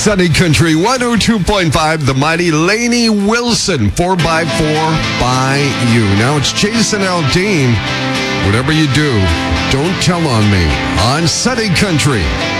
Sunny Country 102.5, the mighty Lainey Wilson, 4x4 by you. Now it's Jason Aldean. Whatever you do, don't tell on me on Sunny Country